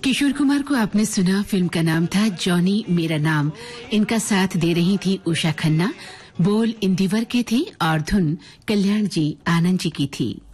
किशोर कुमार को आपने सुना। फिल्म का नाम था जॉनी मेरा नाम। इनका साथ दे रही थी उषा खन्ना। बोल इंदिवर के थे और धुन कल्याण जी आनंद जी की थी।